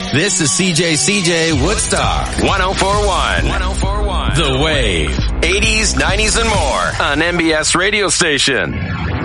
This is CJ Woodstock 1041. The Wave. 80s, 90s, and more on MBS radio station.